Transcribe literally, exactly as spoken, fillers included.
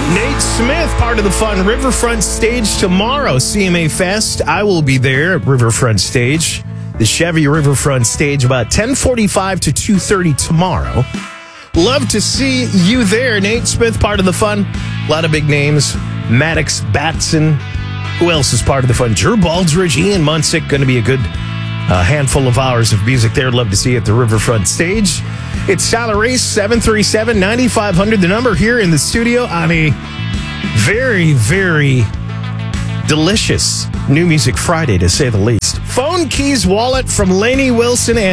Nate Smith, part of the fun Riverfront Stage tomorrow, C M A Fest. I will be there at Riverfront Stage, the Chevy Riverfront Stage, about ten forty-five to two thirty tomorrow. Love to see you there. Nate Smith, part of the fun. A lot of big names. Maddox Batson. Who else is part of the fun? Drew Baldridge, Ian Munsick. Going to be a good uh, handful of hours of music there. Love to see you at the Riverfront Stage. It's Tyler Race, seven three seven, nine five hundred. The number here in the studio on a very, very delicious New Music Friday, to say the least. Phone, keys, wallet from Lainey Wilson and